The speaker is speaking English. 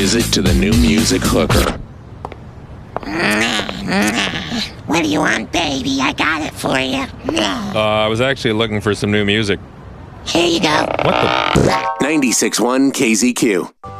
visit to the New Music Hooker. What do you want, baby? I got it for you. I was actually looking for some new music. Here you go. What the? 96.1 KZQ.